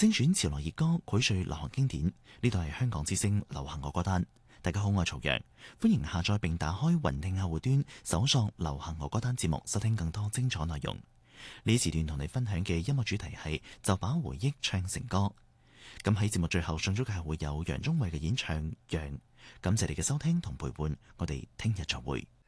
精選潮流熱歌，膾萃流行經典。呢度係香港之聲流行樂歌單。大家好，我係曹陽，歡迎下載並打開雲聽客戶端，搜索流行樂歌單節目，收聽更多精彩內容。呢時段同你分享嘅音樂主題係就把回憶唱成歌。咁喺節目最後送咗嘅係會有楊宗緯嘅演唱《讓》。感謝你嘅收聽同陪伴，我哋聽日再會。